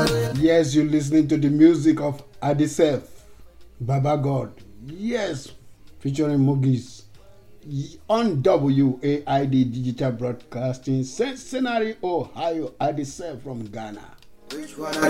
Yes, you're listening to the music of Adisef, Baba God. Yes, featuring Mugis on WAID Digital Broadcasting, Cincinnati, Ohio. Adisef from Ghana.